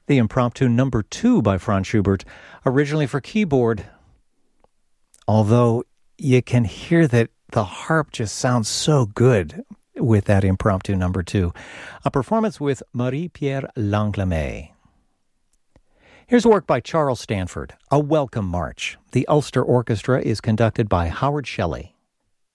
The Impromptu Number 2 by Franz Schubert, originally for keyboard. Although you can hear that the harp just sounds so good with that Impromptu Number 2. A performance with Marie-Pierre Langlamet. Here's a work by Charles Stanford, A Welcome March. The Ulster Orchestra is conducted by Howard Shelley.